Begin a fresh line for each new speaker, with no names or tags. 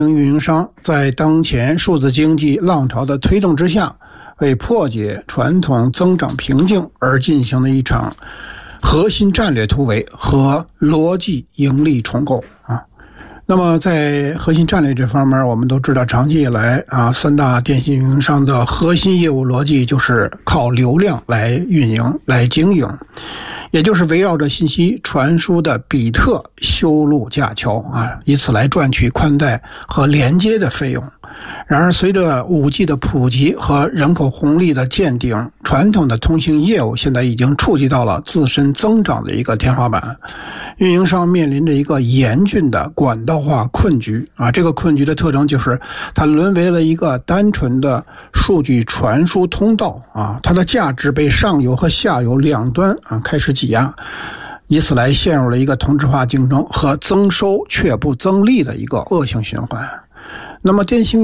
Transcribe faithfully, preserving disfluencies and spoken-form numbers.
运营商在当前数字经济浪潮的推动之下，为破解传统增长瓶颈而进行的一场核心战略突围和逻辑盈利重构啊。那么在核心战略这方面，我们都知道长期以来啊，三大电信运营商的核心业务逻辑就是靠流量来运营来经营，也就是围绕着信息传输的比特修路架桥啊，以此来赚取宽带和连接的费用。然而随着 五 G 的普及和人口红利的见顶，传统的通信业务现在已经触及到了自身增长的一个天花板，运营商面临着一个严峻的管道化困局啊！这个困局的特征就是它沦为了一个单纯的数据传输通道啊，它的价值被上游和下游两端啊开始挤压，以此来陷入了一个同质化竞争和增收却不增利的一个恶性循环。那么电信